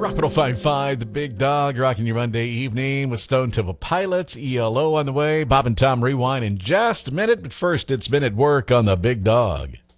Rock 105.5, The Big Dog, rocking your Monday evening with Stone Temple Pilots, ELO on the way. Bob and Tom Rewind in just a minute, but first it's Been at Work on The Big Dog.